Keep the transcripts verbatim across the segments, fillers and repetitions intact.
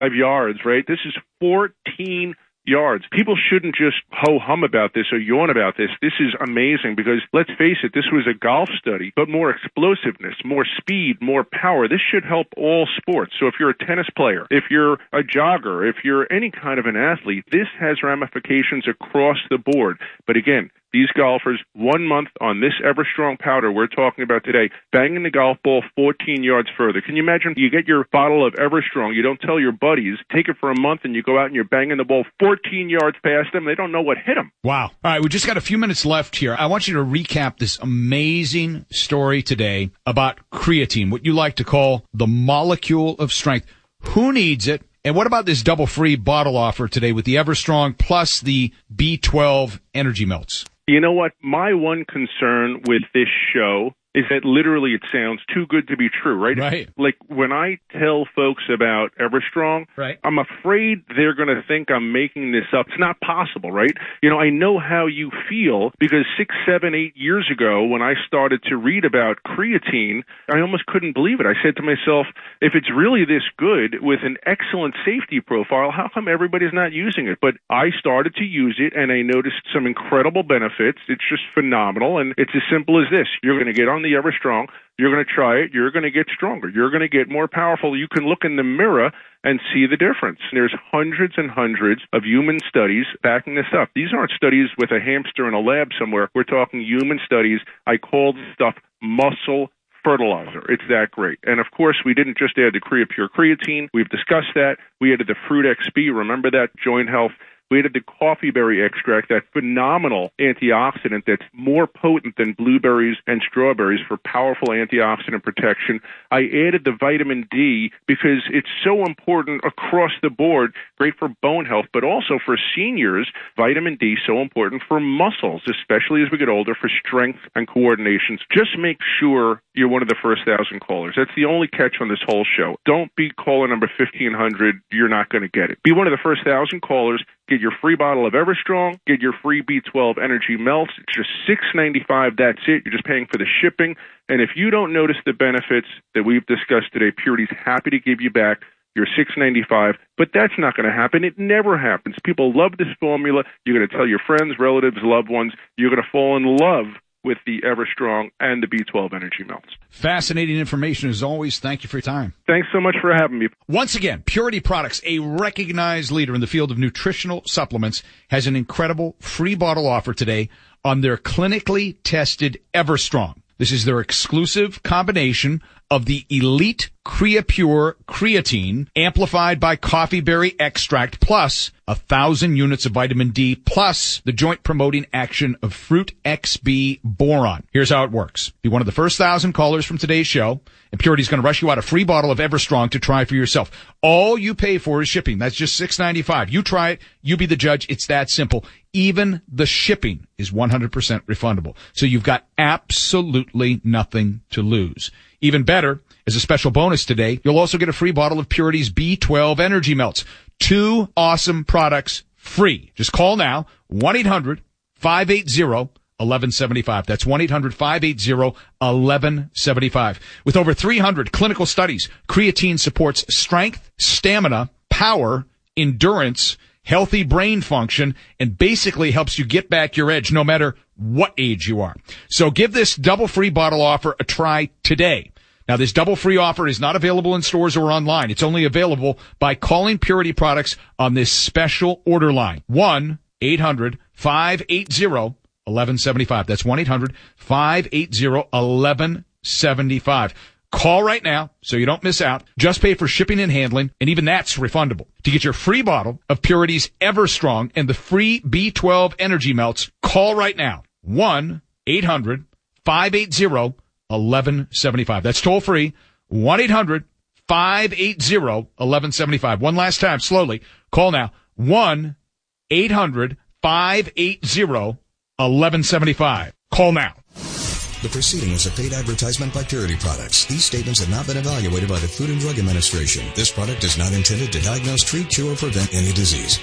yards, right? This is fourteen yards. People shouldn't just ho-hum about this or yawn about this. This is amazing because, let's face it, this was a golf study, but more explosiveness, more speed, more power. This should help all sports. So if you're a tennis player, if you're a jogger, if you're any kind of an athlete, this has ramifications across the board. But again, these golfers, one month on this Everstrong powder we're talking about today, banging the golf ball fourteen yards further. Can you imagine? You get your bottle of Everstrong, you don't tell your buddies, take it for a month, and you go out and you're banging the ball fourteen yards past them. They don't know what hit them. Wow. All right, we just got a few minutes left here. I want you to recap this amazing story today about creatine, what you like to call the molecule of strength. Who needs it? And what about this double free bottle offer today with the Everstrong plus the B twelve Energy Melts? You know what? My one concern with this show is that literally it sounds too good to be true, right? Right. Like when I tell folks about Everstrong, right. I'm afraid they're going to think I'm making this up. It's not possible, right? You know, I know how you feel because six, seven, eight years ago when I started to read about creatine, I almost couldn't believe it. I said to myself, if it's really this good with an excellent safety profile, how come everybody's not using it? But I started to use it and I noticed some incredible benefits. It's just phenomenal. And it's as simple as this. You're going to get on the Everstrong, you're going to try it, you're going to get stronger, you're going to get more powerful. You can look in the mirror and see the difference. There's hundreds and hundreds of human studies backing this up. These aren't studies with a hamster in a lab somewhere. We're talking human studies. I call this stuff muscle fertilizer. It's that great. And of course, we didn't just add the CreaPure creatine. We've discussed that. We added the Fruit X P. Remember that? Joint health. We added the coffee berry extract, that phenomenal antioxidant that's more potent than blueberries and strawberries for powerful antioxidant protection. I added the vitamin D because it's so important across the board, great for bone health, but also for seniors, vitamin D so important for muscles, especially as we get older, for strength and coordination. Just make sure you're one of the first thousand callers. That's the only catch on this whole show. Don't be caller number fifteen hundred. You're not going to get it. Be one of the first thousand callers. Get your free bottle of Everstrong. Get your free B twelve Energy Melts. It's just six ninety-five. That's it. You're just paying for the shipping. And if you don't notice the benefits that we've discussed today, Purity's happy to give you back your six ninety-five. But that's not going to happen. It never happens. People love this formula. You're going to tell your friends, relatives, loved ones. You're going to fall in love with the Everstrong and the B twelve Energy Melts. Fascinating information as always. Thank you for your time. Thanks so much for having me. Once again, Purity Products, a recognized leader in the field of nutritional supplements, has an incredible free bottle offer today on their clinically tested Everstrong. This is their exclusive combination of the elite CreaPure creatine amplified by coffee berry extract plus a thousand units of vitamin D plus the joint promoting action of Fruit X B boron. Here's how it works. Be one of the first thousand callers from today's show, and Purity's going to rush you out a free bottle of Everstrong to try for yourself. All you pay for is shipping. That's just six ninety-five. You try it. You be the judge. It's that simple. Even the shipping is one hundred percent refundable. So you've got absolutely nothing to lose. Even better, as a special bonus today, you'll also get a free bottle of Purity's B twelve Energy Melts. Two awesome products free. Just call now, one eight hundred five eight zero eleven seventy-five. That's one eight hundred five eight zero eleven seventy-five. With over three hundred clinical studies, creatine supports strength, stamina, power, endurance, healthy brain function, and basically helps you get back your edge no matter what age you are. So give this double free bottle offer a try today. Now, this double free offer is not available in stores or online. It's only available by calling Purity Products on this special order line. one eight hundred five eight zero eleven seventy-five. That's one eight hundred five eight zero eleven seventy-five. Call right now so you don't miss out. Just pay for shipping and handling, and even that's refundable. To get your free bottle of Purity's Everstrong and the free B twelve Energy Melts, call right now. one eight hundred five eight zero eleven seventy-five. That's toll free. one eight hundred five eight zero eleven seventy-five. One last time, slowly. Call now. one eight hundred five eight zero eleven seventy-five. Call now. The proceeding is a paid advertisement by Purity Products. These statements have not been evaluated by the Food and Drug Administration. This product is not intended to diagnose, treat, cure, or prevent any disease.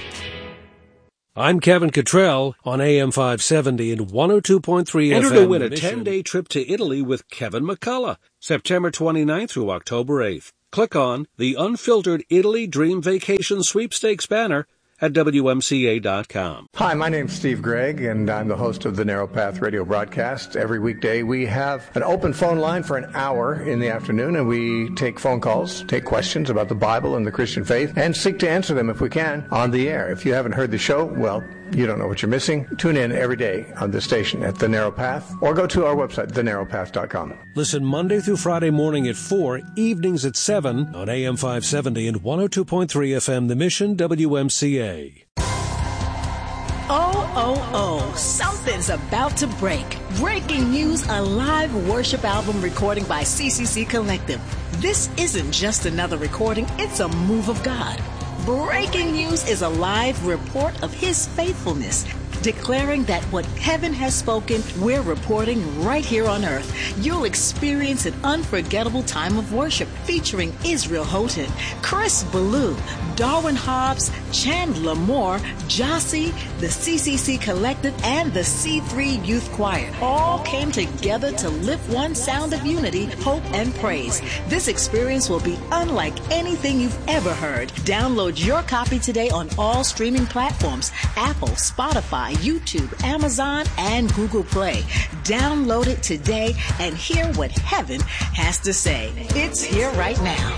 I'm Kevin Cottrell on A M five seventy and one oh two point three F M. Enter to win a ten-day trip to Italy with Kevin McCullough, September twenty-ninth through October eighth. Click on the Unfiltered Italy Dream Vacation Sweepstakes banner at W M C A dot com. Hi, my name's Steve Gregg, and I'm the host of the Narrow Path radio broadcast. Every weekday, we have an open phone line for an hour in the afternoon, and we take phone calls, take questions about the Bible and the Christian faith, and seek to answer them if we can on the air. If you haven't heard the show, well, you don't know what you're missing. Tune in every day on this station at The Narrow Path, or go to our website, the narrow path dot com. Listen Monday through Friday morning at four, evenings at seven on A M five seventy and one oh two point three F M, The Mission, W M C A. Oh, oh, oh, something's about to break. Breaking news, a live worship album recording by C C C Collective. This isn't just another recording, it's a move of God. Breaking news is a live report of His faithfulness, declaring that what heaven has spoken, we're reporting right here on earth. You'll experience an unforgettable time of worship featuring Israel Houghton, Chris Ballou, Darwin Hobbs, Chandler Moore, Jossie, the C C C Collective, and the C three Youth Choir all came together to lift one sound of unity, hope, and praise. This experience will be unlike anything you've ever heard. Download your copy today on all streaming platforms: Apple, Spotify, YouTube, Amazon, and Google Play. Download it today and hear what heaven has to say. It's here right now.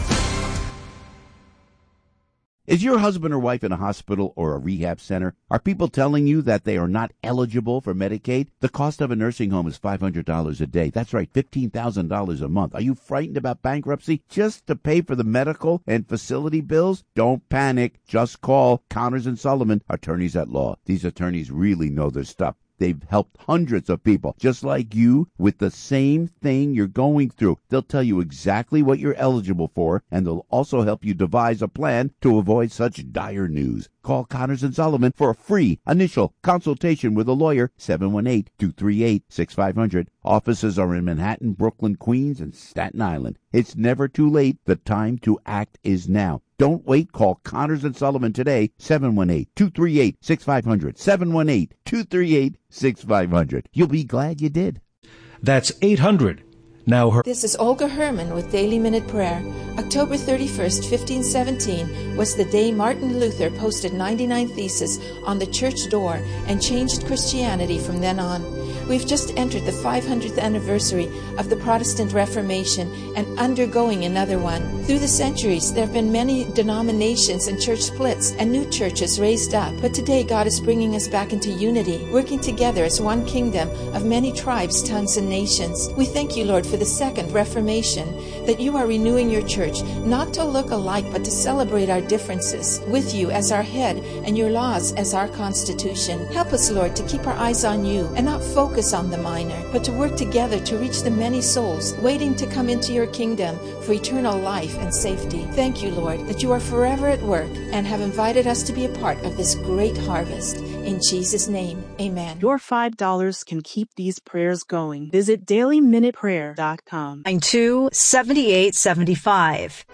Is your husband or wife in a hospital or a rehab center? Are people telling you that they are not eligible for Medicaid? The cost of a nursing home is five hundred dollars a day. That's right, fifteen thousand dollars a month. Are you frightened about bankruptcy just to pay for the medical and facility bills? Don't panic. Just call Connors and Sullivan, attorneys at law. These attorneys really know their stuff. They've helped hundreds of people just like you with the same thing you're going through. They'll tell you exactly what you're eligible for, and they'll also help you devise a plan to avoid such dire news. Call Connors and Sullivan for a free initial consultation with a lawyer, seven one eight, two three eight, six five zero zero. Offices are in Manhattan, Brooklyn, Queens, and Staten Island. It's never too late. The time to act is now. Don't wait. Call Connors and Sullivan today, seven one eight, two three eight, six five zero zero, seven one eight, two three eight, six five zero zero. You'll be glad you did. That's eight hundred. Now her. This is Olga Herman with Daily Minute Prayer. October thirty-first, fifteen seventeen was the day Martin Luther posted ninety-nine theses on the church door and changed Christianity from then on. We've just entered the five hundredth anniversary of the Protestant Reformation and undergoing another one. Through the centuries, there have been many denominations and church splits and new churches raised up. But today, God is bringing us back into unity, working together as one kingdom of many tribes, tongues, and nations. We thank you, Lord, for the second Reformation, that you are renewing your church, not to look alike, but to celebrate our differences, with you as our head and your laws as our constitution. Help us, Lord, to keep our eyes on you and not focus on the minor, but to work together to reach the many souls waiting to come into your kingdom for eternal life and safety. Thank you, Lord, that you are forever at work and have invited us to be a part of this great harvest. In Jesus' name, amen. Your five dollars can keep these prayers going. Visit daily minute prayer dot com. nine two, seven eight seven five.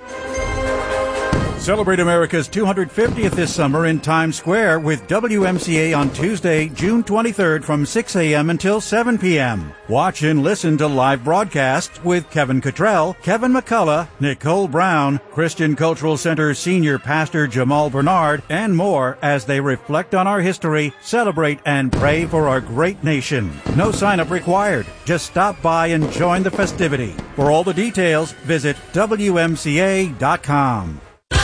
Celebrate America's two hundred fiftieth this summer in Times Square with W M C A on Tuesday, June twenty-third from six a.m. until seven p.m. Watch and listen to live broadcasts with Kevin Cottrell, Kevin McCullough, Nicole Brown, Christian Cultural Center Senior Pastor Jamal Bernard, and more as they reflect on our history, celebrate, and pray for our great nation. No sign-up required. Just stop by and join the festivity. For all the details, visit W M C A dot com.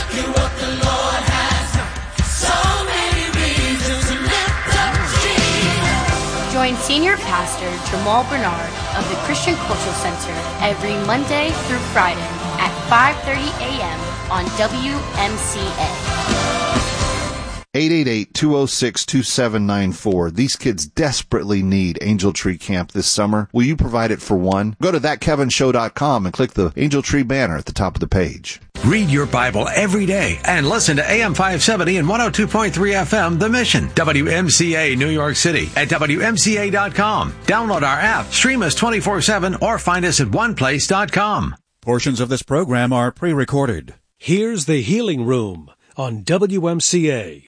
Join Senior Pastor Jamal Bernard of the Christian Cultural Center every Monday through Friday at five thirty a.m. on W M C A. eight eight eight, two oh six, two seven nine four. These kids desperately need Angel Tree Camp this summer. Will you provide it for one? Go to that kevin show dot com and click the Angel Tree banner at the top of the page. Read your Bible every day and listen to A M five seventy and one oh two point three F M, The Mission, W M C A, New York City, at W M C A dot com. Download our app, stream us twenty-four seven, or find us at one place dot com. Portions of this program are pre-recorded. Here's the Healing Room on W M C A.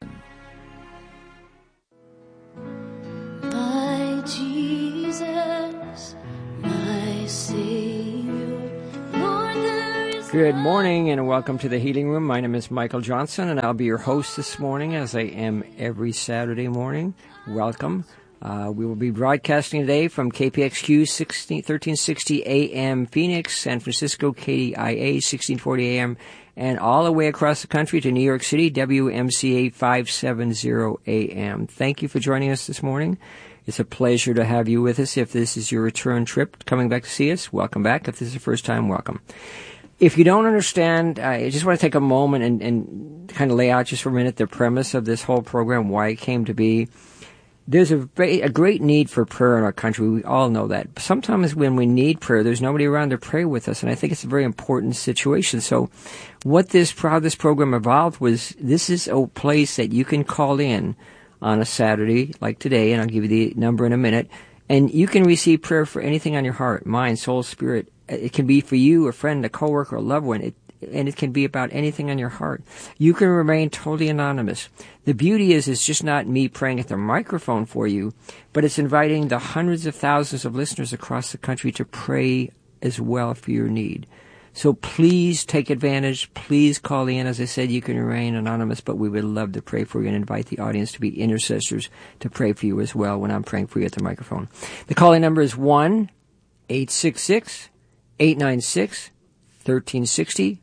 My Jesus, my Savior, Lord, there is Good morning and welcome to the Healing Room. My name is Michael Johnson and I'll be your host this morning as I am every Saturday morning. Welcome. Uh, we will be broadcasting today from K P X Q thirteen sixty A M Phoenix, San Francisco, K D I A sixteen forty A M, and all the way across the country to New York City, W M C A five seventy A M. Thank you for joining us this morning. It's a pleasure to have you with us. If this is your return trip coming back to see us, welcome back. If this is the first time, welcome. If you don't understand, I just want to take a moment and, and kind of lay out just for a minute the premise of this whole program, why it came to be. There's a, a great need for prayer in our country. We all know that. Sometimes when we need prayer, there's nobody around to pray with us, and I think it's a very important situation. So what this, how this program evolved was this is a place that you can call in on a Saturday like today, and I'll give you the number in a minute, and you can receive prayer for anything on your heart, mind, soul, spirit. It can be for you, a friend, a coworker, a loved one, it, and it can be about anything on your heart. You can remain totally anonymous. The beauty is, it's just not me praying at the microphone for you, but it's inviting the hundreds of thousands of listeners across the country to pray as well for your need. So please take advantage. Please call in. As I said, you can remain anonymous, but we would love to pray for you and invite the audience to be intercessors to pray for you as well when I'm praying for you at the microphone. The calling number is one eight six six eight nine six one three six zero,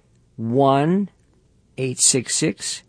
one eight six six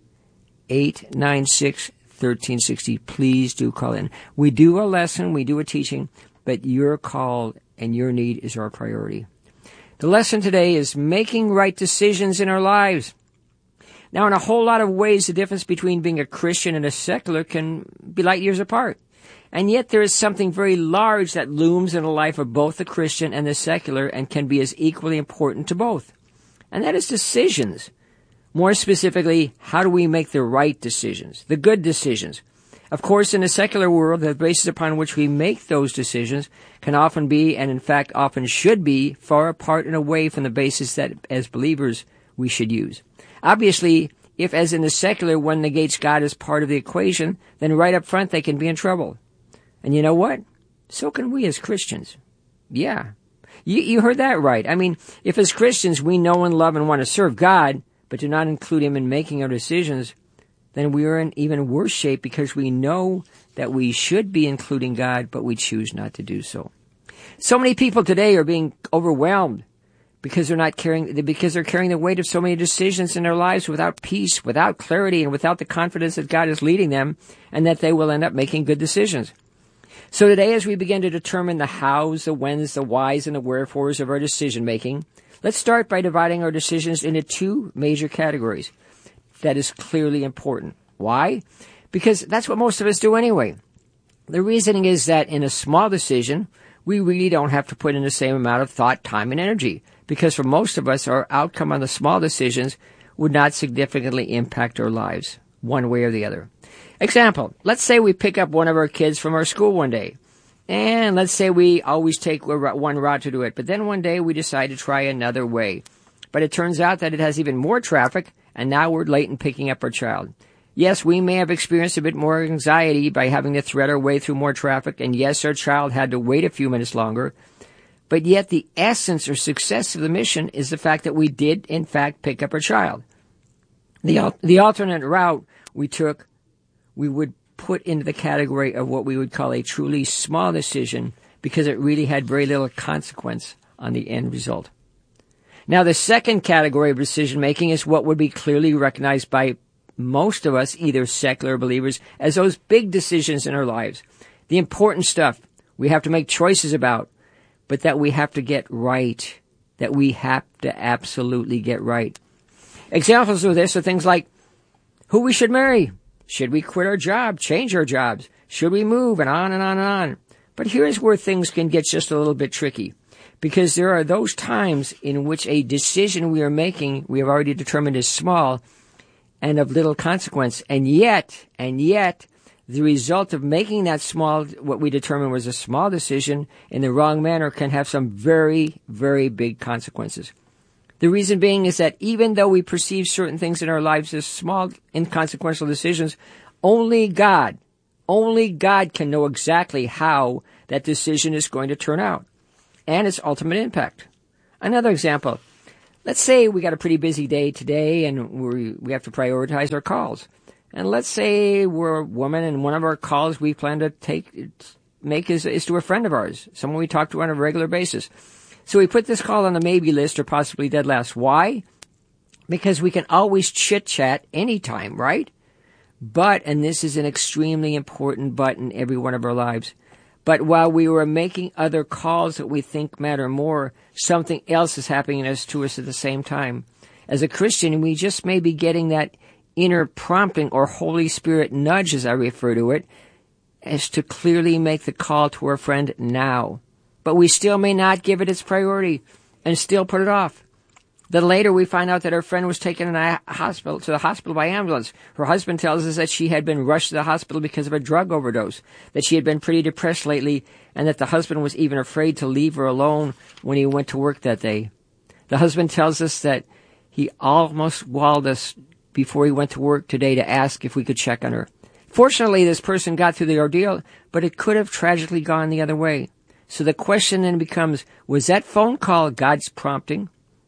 eight nine six one three six zero. Please do call in. We do a lesson, we do a teaching, but your call and your need is our priority. The lesson today is making right decisions in our lives. Now, in a whole lot of ways, the difference between being a Christian and a secular can be light years apart. And yet there is something very large that looms in the life of both the Christian and the secular and can be as equally important to both. And that is decisions. More specifically, how do we make the right decisions, the good decisions? Of course, in the secular world, the basis upon which we make those decisions can often be, and in fact often should be, far apart and away from the basis that, as believers, we should use. Obviously, if, as in the secular, one negates God as part of the equation, then right up front they can be in trouble. And you know what? So can we as Christians. Yeah. You, you heard that right. I mean, if as Christians we know and love and want to serve God, but do not include Him in making our decisions, then we are in even worse shape because we know that we should be including God, but we choose not to do so. So many people today are being overwhelmed because they're not carrying, because they're carrying the weight of so many decisions in their lives without peace, without clarity, and without the confidence that God is leading them and that they will end up making good decisions. So today, as we begin to determine the hows, the whens, the whys, and the wherefores of our decision-making, let's start by dividing our decisions into two major categories. That is clearly important. Why? Because that's what most of us do anyway. The reasoning is that in a small decision, we really don't have to put in the same amount of thought, time, and energy, because for most of us, our outcome on the small decisions would not significantly impact our lives, one way or the other. Example, let's say we pick up one of our kids from our school one day. And let's say we always take one route to do it, but then one day we decide to try another way. But it turns out that it has even more traffic, and now we're late in picking up our child. Yes, we may have experienced a bit more anxiety by having to thread our way through more traffic, and yes, our child had to wait a few minutes longer. But yet the essence or success of the mission is the fact that we did, in fact, pick up our child. The, the alternate route we took, we would put into the category of what we would call a truly small decision because it really had very little consequence on the end result. Now, the second category of decision-making is what would be clearly recognized by most of us, either secular believers, as those big decisions in our lives. The important stuff we have to make choices about, but that we have to get right, that we have to absolutely get right. Examples of this are things like who we should marry. Should we quit our job, change our jobs? Should we move? And on and on and on. But here's where things can get just a little bit tricky. Because there are those times in which a decision we are making, we have already determined is small and of little consequence. And yet, and yet, the result of making that small, what we determined was a small decision in the wrong manner can have some very, very big consequences. The reason being is that even though we perceive certain things in our lives as small, inconsequential decisions, only God, only God can know exactly how that decision is going to turn out and its ultimate impact. Another example, Let's say we got a pretty busy day today and we we have to prioritize our calls. And let's say we're a woman and one of our calls we plan to take, make is, is to a friend of ours, someone we talk to on a regular basis. So we put this call on the maybe list or possibly dead last. Why? Because we can always chit-chat anytime, right? But, and this is an extremely important but in every one of our lives, but while we were making other calls that we think matter more, something else is happening to us at the same time. As a Christian, we just may be getting that inner prompting or Holy Spirit nudge, as I refer to it, as to clearly make the call to our friend now. But we still may not give it its priority and still put it off. Then later we find out that her friend was taken in a hospital, to the hospital by ambulance. Her husband tells us that she had been rushed to the hospital because of a drug overdose, that she had been pretty depressed lately, and that the husband was even afraid to leave her alone when he went to work that day. The husband tells us that he almost walled us before he went to work today to ask if we could check on her. Fortunately, this person got through the ordeal, but it could have tragically gone the other way. So the question then becomes, was that phone call God's prompting,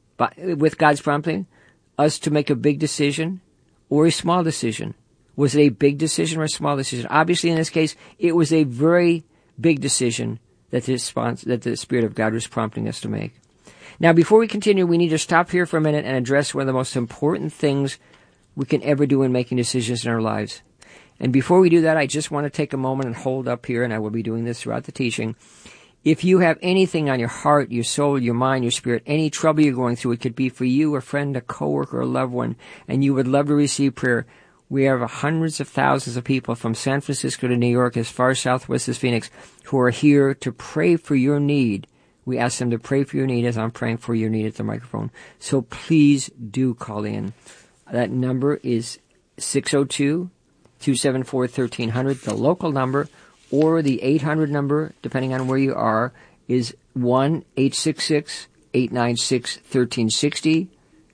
with God's prompting, us to make a big decision or a small decision? Was it a big decision or a small decision? Obviously, in this case, it was a very big decision that the, response, that the Spirit of God was prompting us to make. Now, before we continue, we need to stop here for a minute and address one of the most important things we can ever do in making decisions in our lives. And before we do that, I just want to take a moment and hold up here, and I will be doing this throughout the teaching. If you have anything on your heart, your soul, your mind, your spirit, any trouble you're going through, it could be for you, a friend, a coworker, a loved one, and you would love to receive prayer, we have hundreds of thousands of people from San Francisco to New York, as far southwest as Phoenix, who are here to pray for your need. We ask them to pray for your need as I'm praying for your need at the microphone. So please do call in. That number is six oh two, two seven four, one three zero zero. The local number, or the eight hundred number, depending on where you are, is one eight six six, eight nine six, one three six zero,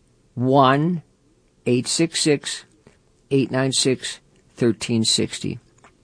one eight six six, eight nine six, one three six zero.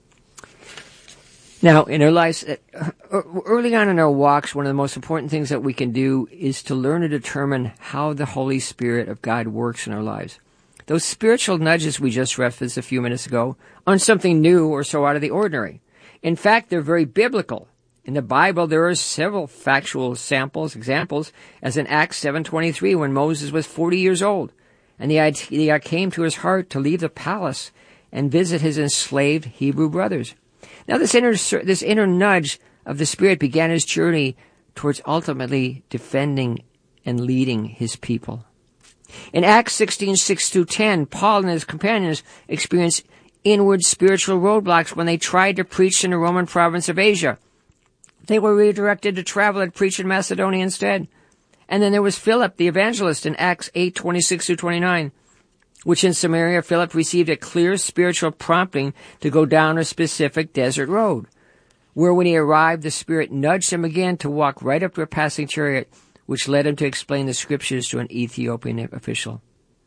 Now, in our lives, early on in our walks, one of the most important things that we can do is to learn to determine how the Holy Spirit of God works in our lives. Those spiritual nudges we just referenced a few minutes ago aren't something new or so out of the ordinary. In fact, they're very biblical. In the Bible, there are several factual samples, examples, as in Acts seven twenty-three, when Moses was forty years old, and the idea came to his heart to leave the palace and visit his enslaved Hebrew brothers. Now, this inner, this inner nudge of the Spirit began his journey towards ultimately defending and leading his people. In Acts sixteen, six through ten, Paul and his companions experienced inward spiritual roadblocks when they tried to preach in the Roman province of Asia. They were redirected to travel and preach in Macedonia instead. And then there was Philip, the evangelist, in Acts eight, twenty-six through twenty-nine, which in Samaria, Philip received a clear spiritual prompting to go down a specific desert road, where when he arrived, the Spirit nudged him again to walk right up to a passing chariot, which led him to explain the scriptures to an Ethiopian official.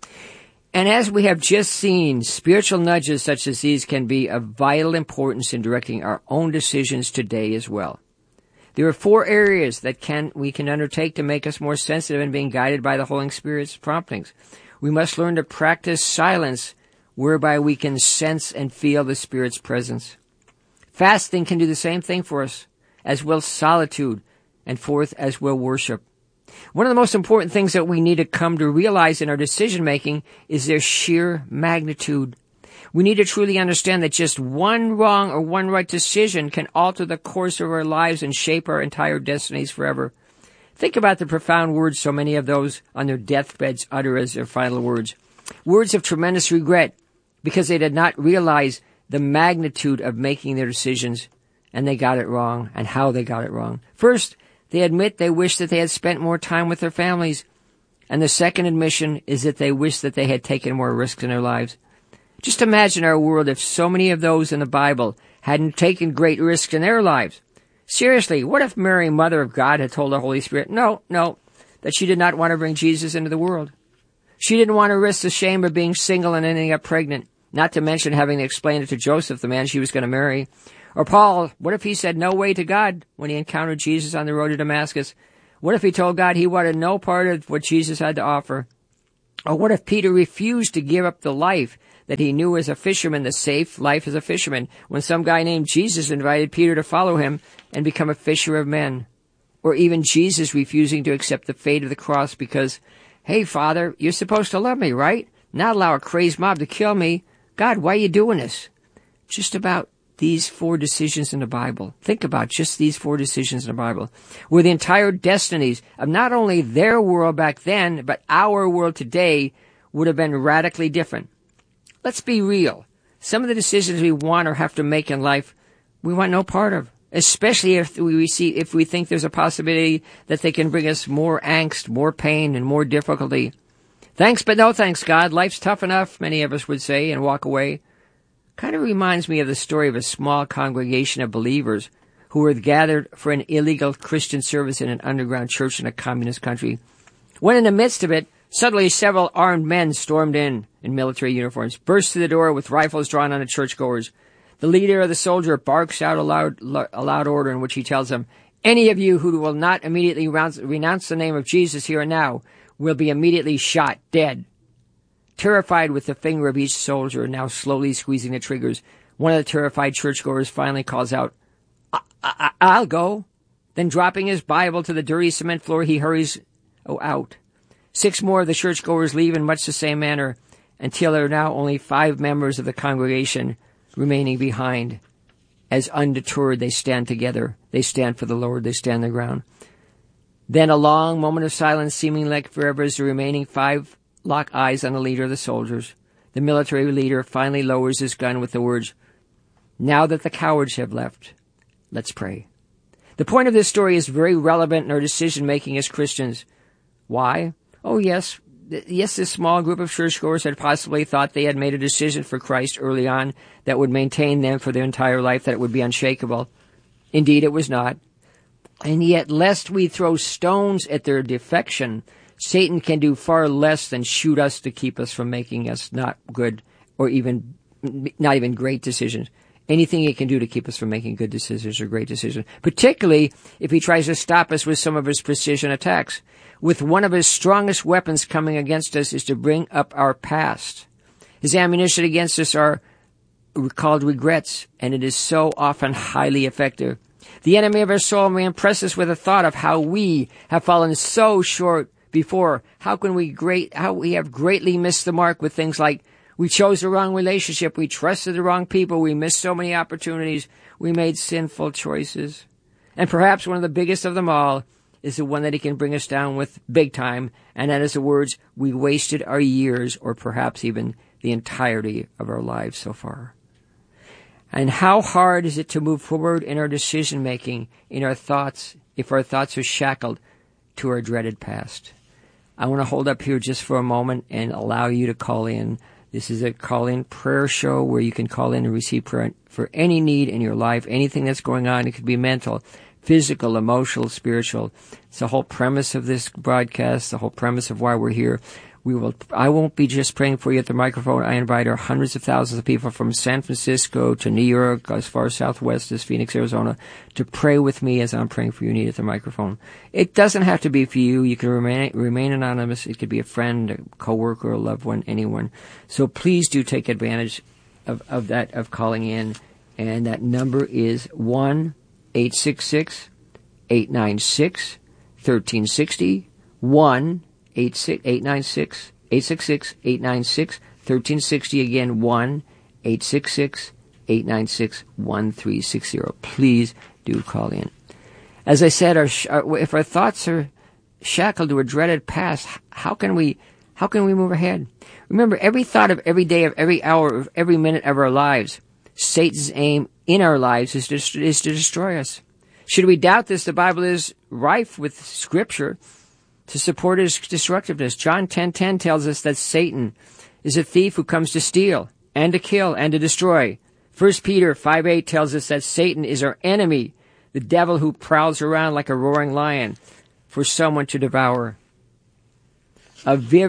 And as we have just seen, spiritual nudges such as these can be of vital importance in directing our own decisions today as well. There are four areas that can we can undertake to make us more sensitive in being guided by the Holy Spirit's promptings. We must learn to practice silence, whereby we can sense and feel the Spirit's presence. Fasting can do the same thing for us, as will solitude, and fourth, as will worship. One of the most important things that we need to come to realize in our decision-making is their sheer magnitude. We need to truly understand that just one wrong or one right decision can alter the course of our lives and shape our entire destinies forever. Think about the profound words so many of those on their deathbeds utter as their final words. Words of tremendous regret because they did not realize the magnitude of making their decisions, and they got it wrong, and how they got it wrong. First, they admit they wish that they had spent more time with their families. And the second admission is that they wish that they had taken more risks in their lives. Just imagine our world if so many of those in the Bible hadn't taken great risks in their lives. Seriously, what if Mary, Mother of God, had told the Holy Spirit, no, no, that she did not want to bring Jesus into the world? She didn't want to risk the shame of being single and ending up pregnant, not to mention having to explain it to Joseph, the man she was going to marry. Or Paul, what if he said no way to God when he encountered Jesus on the road to Damascus? What if he told God he wanted no part of what Jesus had to offer? Or what if Peter refused to give up the life that he knew as a fisherman, the safe life as a fisherman, when some guy named Jesus invited Peter to follow him and become a fisher of men? Or even Jesus refusing to accept the fate of the cross because, hey, Father, you're supposed to love me, right? Not allow a crazed mob to kill me. God, why are you doing this? Just about these four decisions in the Bible. Think about just these four decisions in the Bible, where the entire destinies of not only their world back then, but our world today would have been radically different. Let's be real. Some of the decisions we want or have to make in life, we want no part of, especially if we see, if we think there's a possibility that they can bring us more angst, more pain, and more difficulty. Thanks, but no thanks, God. Life's tough enough, many of us would say, and walk away. Kind of reminds me of the story of a small congregation of believers who were gathered for an illegal Christian service in an underground church in a communist country. When in the midst of it, suddenly several armed men stormed in in military uniforms, burst through the door with rifles drawn on the churchgoers. The leader of the soldier barks out a loud, a loud order in which he tells them, any of you who will not immediately renounce the name of Jesus here and now will be immediately shot dead. Terrified with the finger of each soldier now slowly squeezing the triggers, one of the terrified churchgoers finally calls out, I- I- I'll go. Then dropping his Bible to the dirty cement floor, he hurries oh, out. Six more of the churchgoers leave in much the same manner, until there are now only five members of the congregation remaining behind. As undeterred, they stand together. They stand for the Lord. They stand their ground. Then a long moment of silence, seeming like forever, as the remaining five lock eyes on the leader of the soldiers. The military leader finally lowers his gun with the words, now that the cowards have left, let's pray. The point of this story is very relevant in our decision-making as Christians. Why? Oh, yes. Yes, this small group of churchgoers had possibly thought they had made a decision for Christ early on that would maintain them for their entire life, that it would be unshakable. Indeed, it was not. And yet, lest we throw stones at their defection, Satan can do far less than shoot us to keep us from making us not good or even not even great decisions. Anything he can do to keep us from making good decisions or great decisions, particularly if he tries to stop us with some of his precision attacks. With one of his strongest weapons coming against us is to bring up our past. His ammunition against us are called regrets, and it is so often highly effective. The enemy of our soul may impress us with a thought of how we have fallen so short before. How can we great, how we have greatly missed the mark with things like we chose the wrong relationship, we trusted the wrong people, we missed so many opportunities, we made sinful choices. And perhaps one of the biggest of them all is the one that he can bring us down with big time, and that is the words, we wasted our years or perhaps even the entirety of our lives so far. And how hard is it to move forward in our decision-making, in our thoughts, if our thoughts are shackled to our dreaded past? I want to hold up here just for a moment and allow you to call in. This is a call-in prayer show where you can call in and receive prayer for any need in your life, anything that's going on. It could be mental, physical, emotional, spiritual. It's the whole premise of this broadcast, the whole premise of why we're here. We will. I won't be just praying for you at the microphone. I invite our hundreds of thousands of people from San Francisco to New York, as far southwest as Phoenix, Arizona, to pray with me as I'm praying for you need at the microphone. It doesn't have to be for you. You can remain remain anonymous. It could be a friend, a coworker, a loved one, anyone. So please do take advantage of, of that, of calling in. And that number is one eight six six, eight nine six, one three six zero, one eight six eight nine six eight six six eight nine six one three six zero. Again, one eight six six eight nine six one three six zero. Please do call in. As I said, our, our, if our thoughts are shackled to a dreaded past, how can we how can we move ahead? Remember, every thought of every day, of every hour, of every minute of our lives, Satan's aim in our lives is to, is to destroy us. Should we doubt this, the Bible is rife with Scripture to support his destructiveness. John ten ten tells us that Satan is a thief who comes to steal and to kill and to destroy. First Peter five eight tells us that Satan is our enemy, the devil who prowls around like a roaring lion for someone to devour. A vivid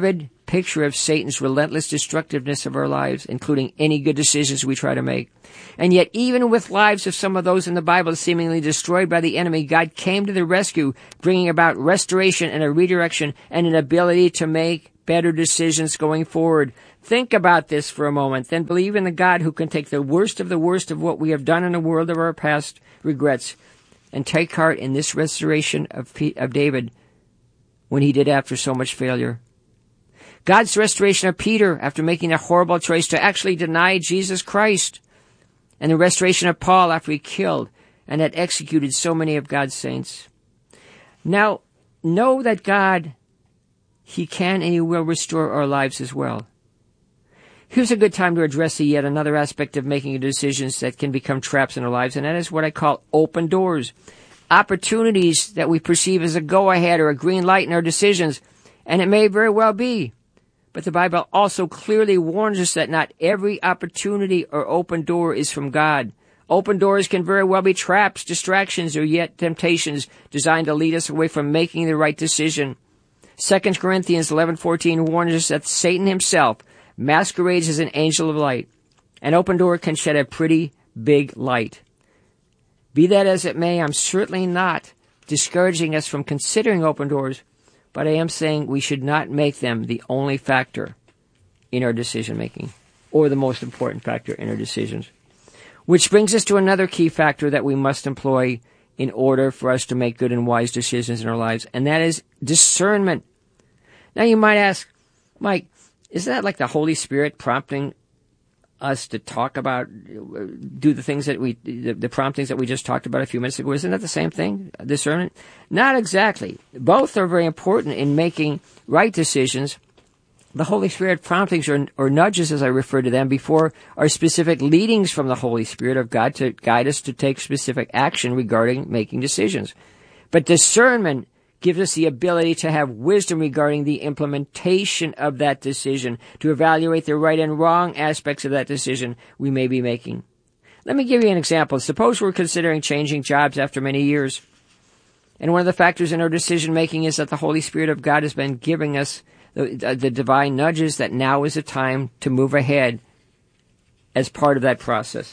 picture of Satan's relentless destructiveness of our lives, including any good decisions we try to make. And yet, even with lives of some of those in the Bible seemingly destroyed by the enemy, God came to their rescue, bringing about restoration and a redirection and an ability to make better decisions going forward. Think about this for a moment, then believe in the God who can take the worst of the worst of what we have done in the world of our past regrets and take heart in this restoration of, P- of David when he did after so much failure. God's restoration of Peter after making a horrible choice to actually deny Jesus Christ, and the restoration of Paul after he killed and had executed so many of God's saints. Now, know that God, He can and He will restore our lives as well. Here's a good time to address yet another aspect of making decisions that can become traps in our lives, and that is what I call open doors. Opportunities that we perceive as a go-ahead or a green light in our decisions, and it may very well be. But the Bible also clearly warns us that not every opportunity or open door is from God. Open doors can very well be traps, distractions, or yet temptations designed to lead us away from making the right decision. Second Corinthians eleven fourteen warns us that Satan himself masquerades as an angel of light. An open door can shed a pretty big light. Be that as it may, I'm certainly not discouraging us from considering open doors, but I am saying we should not make them the only factor in our decision-making, or the most important factor in our decisions. Which brings us to another key factor that we must employ in order for us to make good and wise decisions in our lives, and that is discernment. Now you might ask, Mike, isn't that like the Holy Spirit prompting us to talk about, do the things that we, the, the promptings that we just talked about a few minutes ago? Isn't that the same thing, discernment? Not exactly. Both are very important in making right decisions. The Holy Spirit promptings, or, or nudges, as I refer to them before, are specific leadings from the Holy Spirit of God to guide us to take specific action regarding making decisions. But discernment gives us the ability to have wisdom regarding the implementation of that decision, to evaluate the right and wrong aspects of that decision we may be making. Let me give you an example. Suppose we're considering changing jobs after many years, and one of the factors in our decision-making is that the Holy Spirit of God has been giving us the, the divine nudges that now is the time to move ahead as part of that process.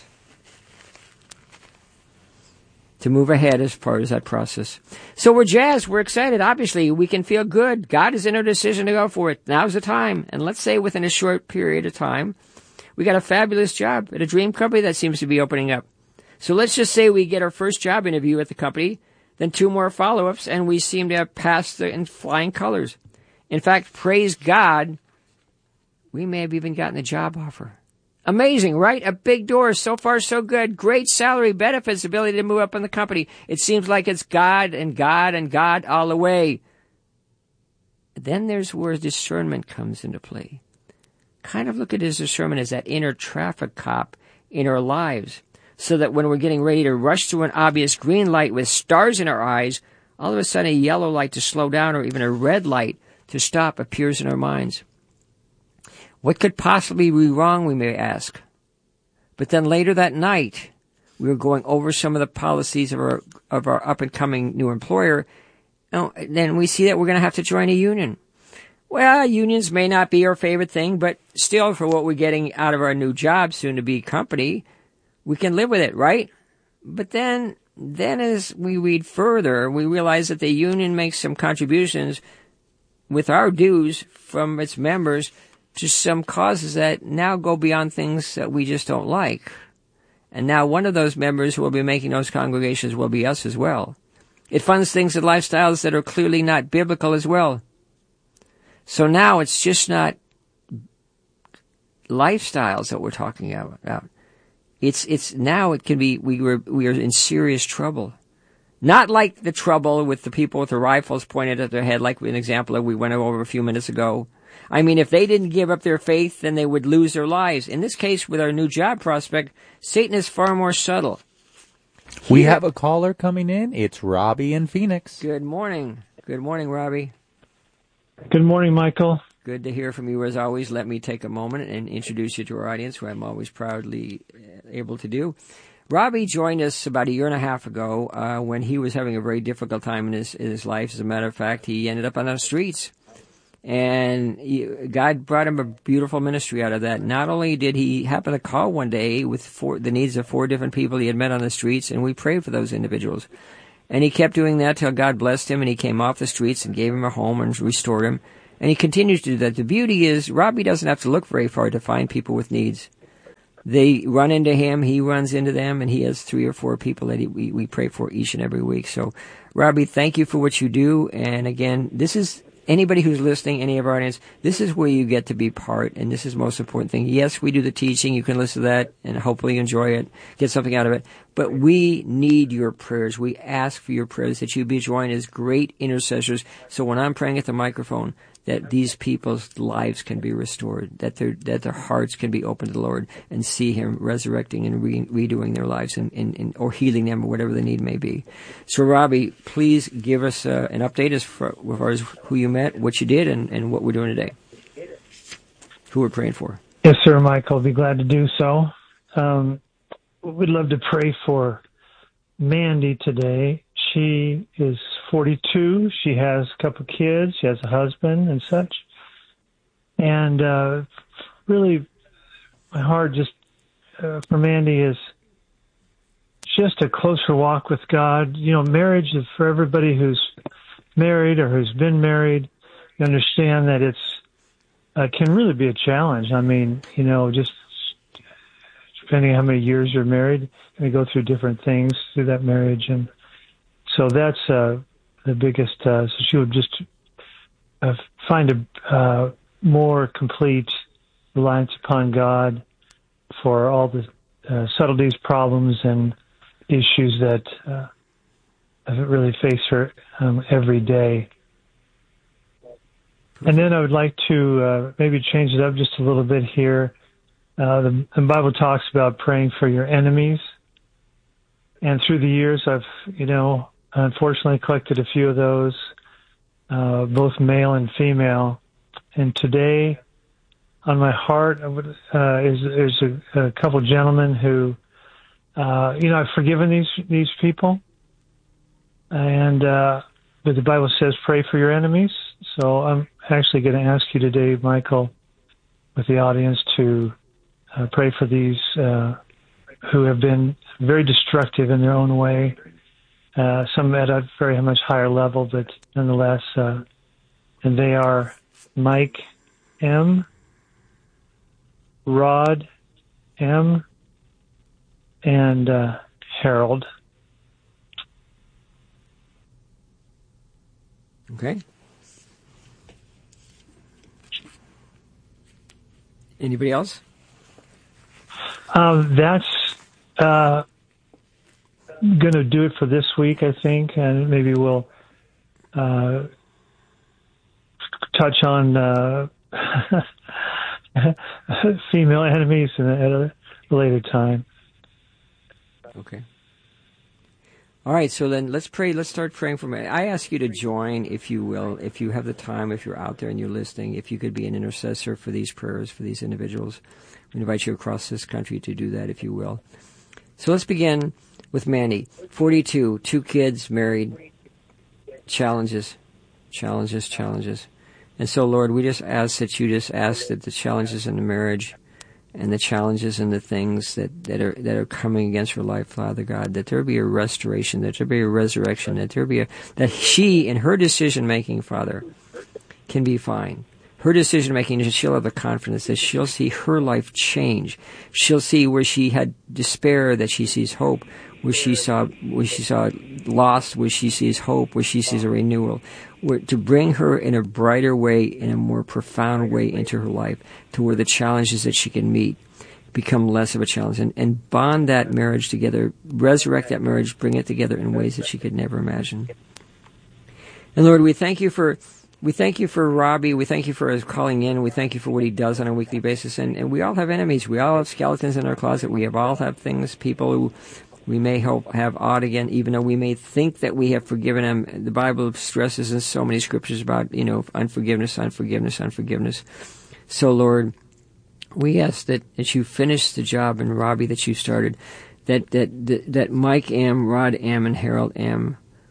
To move ahead as part of that process. So we're jazzed, we're excited, obviously, we can feel good. God is in our decision to go for it. Now's the time. And let's say within a short period of time, we got a fabulous job at a dream company that seems to be opening up. So let's just say we get our first job interview at the company, then two more follow-ups, and we seem to have passed the, in flying colors. In fact, praise God, we may have even gotten a job offer. Amazing, right? A big door. So far, so good. Great salary, benefits, ability to move up in the company. It seems like it's God and God and God all the way. Then there's where discernment comes into play. Kind of look at his discernment as that inner traffic cop in our lives, so that when we're getting ready to rush through an obvious green light with stars in our eyes, all of a sudden a yellow light to slow down or even a red light to stop appears in our minds. What could possibly be wrong, we may ask. But then later that night, we were going over some of the policies of our of our up-and-coming new employer, and then we see that we're going to have to join a union. Well, unions may not be our favorite thing, but still, for what we're getting out of our new job, soon-to-be company, we can live with it, right? But then, then as we read further, we realize that the union makes some contributions with our dues from its members to some causes that now go beyond things that we just don't like. And now one of those members who will be making those congregations will be us as well. It funds things and lifestyles that are clearly not biblical as well. So now it's just not lifestyles that we're talking about. It's, it's now it can be, we were, we are in serious trouble. Not like the trouble with the people with the rifles pointed at their head, like an example that we went over a few minutes ago. I mean, if they didn't give up their faith, then they would lose their lives. In this case, with our new job prospect, Satan is far more subtle. We have a caller coming in. It's Robbie in Phoenix. Good morning. Good morning, Robbie. Good morning, Michael. Good to hear from you as always. Let me take a moment and introduce you to our audience, who I'm always proudly able to do. Robbie joined us about a year and a half ago uh, when he was having a very difficult time in his, in his life. As a matter of fact, he ended up on the streets. And he, God brought him a beautiful ministry out of that. Not only did he happen to call one day with four, the needs of four different people he had met on the streets, and we prayed for those individuals. And he kept doing that till God blessed him, and he came off the streets and gave him a home and restored him. And he continues to do that. The beauty is, Robbie doesn't have to look very far to find people with needs. They run into him, he runs into them, and he has three or four people that he, we, we pray for each and every week. So, Robbie, thank you for what you do. And again, this is anybody who's listening, any of our audience, this is where you get to be part, and this is the most important thing. Yes, we do the teaching. You can listen to that and hopefully enjoy it, get something out of it. But we need your prayers. We ask for your prayers that you be joined as great intercessors. So when I'm praying at the microphone, that these people's lives can be restored, that their that their hearts can be open to the Lord and see Him resurrecting and re- redoing their lives and, and, and or healing them or whatever the need may be. So, Robbie, please give us uh, an update as far, as far as who you met, what you did, and, and what we're doing today. Who we're praying for. Yes, sir, Michael. I'll be glad to do so. Um, we'd love to pray for Mandy today. She is forty-two. She has a couple of kids. She has a husband and such. And uh, really, my heart just uh, for Mandy is just a closer walk with God. You know, marriage is for everybody who's married or who's been married. You understand that it's uh, can really be a challenge. I mean, you know, just depending on how many years you're married, you go through different things through that marriage. And so that's uh, the biggest. Uh, so she would just uh, find a uh, more complete reliance upon God for all the uh, subtleties, problems, and issues that uh, really face her um, every day. And then I would like to uh, maybe change it up just a little bit here. Uh, the, the Bible talks about praying for your enemies. And through the years, I've, you know, unfortunately collected a few of those, uh, both male and female. And today, on my heart, I would, uh, is there's a, a couple gentlemen who, uh, you know, I've forgiven these these people. And uh, but the Bible says, pray for your enemies. So I'm actually going to ask you today, Michael, with the audience, to uh, pray for these uh, who have been very destructive in their own way. Uh, some at a very much higher level, but nonetheless, uh, and they are Mike M., Rod M., and uh, Harold. Okay. Anybody else? Uh, that's uh, going to do it for this week, I think, and maybe we'll uh, touch on uh, female enemies at a later time. Okay. All right, so then let's pray. Let's start praying for me. I ask you to join, if you will, if you have the time, if you're out there and you're listening, if you could be an intercessor for these prayers, for these individuals. We invite you across this country to do that, if you will. So let's begin with Mandy, forty-two, two kids, married, challenges, challenges, challenges. And so, Lord, we just ask that you just ask that the challenges in the marriage and the challenges and the things that, that are that are coming against her life, Father God, that there be a restoration, that there be a resurrection, that there be a, that she, in her decision-making, Father, can be fine. Her decision-making, she'll have the confidence that she'll see her life change. She'll see where she had despair, that she sees hope. Where she saw, where she saw loss, where she sees hope, where she sees a renewal. Where, to bring her in a brighter way, in a more profound way into her life, to where the challenges that she can meet become less of a challenge, and, and bond that marriage together, resurrect that marriage, bring it together in ways that she could never imagine. And Lord, we thank you for we thank you for Robbie. We thank you for his calling in. We thank you for what he does on a weekly basis. And, and we all have enemies. We all have skeletons in our closet. We have all have things, people who we may hope have odd again, even though we may think that we have forgiven them. The Bible stresses in so many scriptures about, you know, unforgiveness, unforgiveness, unforgiveness. So, Lord, we ask that, that you finish the job in Robbie that you started, that, that, that, that Mike M., Rod M., and Harold M.,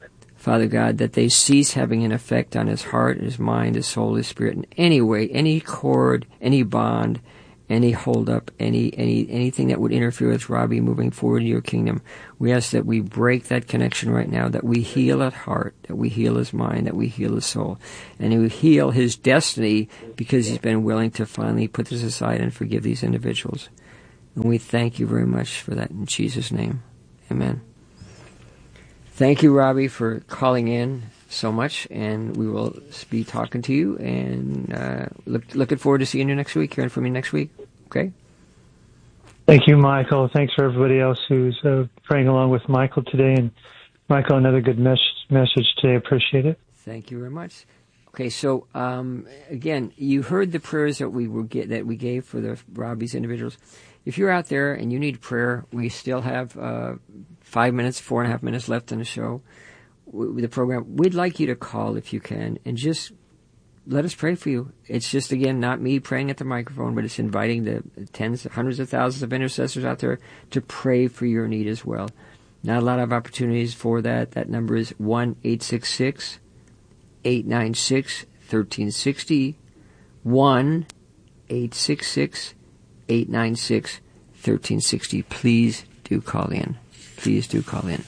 Father God, that they cease having an effect on his heart, his mind, his soul, his spirit, in any way, any cord, any bond, any hold-up, any, any anything that would interfere with Robbie moving forward in your kingdom. We ask that we break that connection right now, that we heal at heart, that we heal his mind, that we heal his soul, and we heal his destiny because he's been willing to finally put this aside and forgive these individuals. And we thank you very much for that in Jesus' name. Amen. Thank you, Robbie, for calling in so much, and we will be talking to you, and uh, look, looking forward to seeing you next week, hearing from you next week. Okay? Thank you, Michael. Thanks for everybody else who's uh, praying along with Michael today. And Michael, another good mes- message today. Appreciate it. Thank you very much. Okay, so um, again, you heard the prayers that we were get, that we gave for the Robbie's individuals. If you're out there and you need prayer, we still have uh, five minutes, four and a half minutes left in the show, with the program. We'd like you to call if you can and just let us pray for you. It's just, again, not me praying at the microphone, but it's inviting the tens, hundreds of thousands of intercessors out there to pray for your need as well. Not a lot of opportunities for that. That number is one eight six six, eight nine six, one three six zero, one eight six six, eight nine six, one three six zero. Please do call in. Please do call in.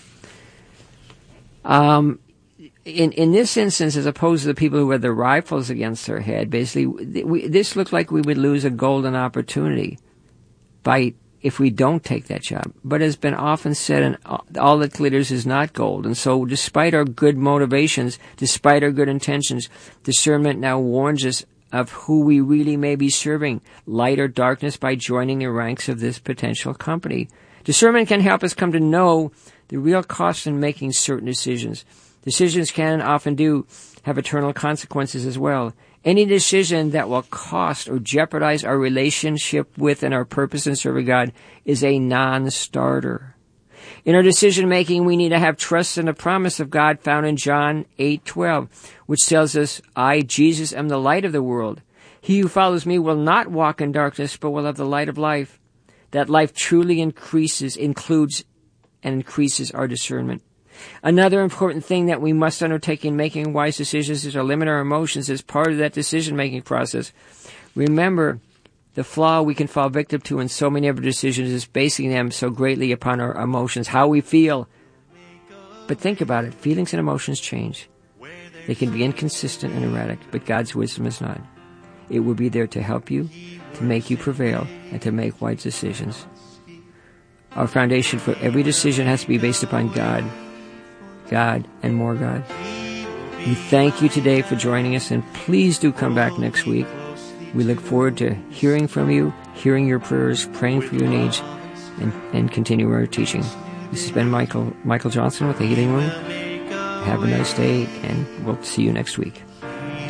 Um, in in this instance, as opposed to the people who had the rifles against their head, basically, we, this looked like we would lose a golden opportunity by if we don't take that job. But as has been often said, and all that glitters is not gold. And so, despite our good motivations, despite our good intentions, discernment now warns us of who we really may be serving, light or darkness, by joining the ranks of this potential company. Discernment can help us come to know the real cost in making certain decisions. Decisions can and often do have eternal consequences as well. Any decision that will cost or jeopardize our relationship with and our purpose in serving God is a non-starter. In our decision-making, we need to have trust in the promise of God found in John eight twelve, which tells us, I, Jesus, am the light of the world. He who follows me will not walk in darkness, but will have the light of life. That life truly increases, includes, and increases our discernment. Another important thing that we must undertake in making wise decisions is to limit our emotions as part of that decision-making process. Remember, the flaw we can fall victim to in so many of our decisions is basing them so greatly upon our emotions, how we feel. But think about it. Feelings and emotions change. They can be inconsistent and erratic, but God's wisdom is not. It will be there to help you, to make you prevail, and to make wise decisions. Our foundation for every decision has to be based upon God, God, and more God. We thank you today for joining us, and please do come back next week. We look forward to hearing from you, hearing your prayers, praying for your needs, and, and continue our teaching. This has been Michael Michael Johnson with the Healing Room. Have a nice day, and we'll see you next week.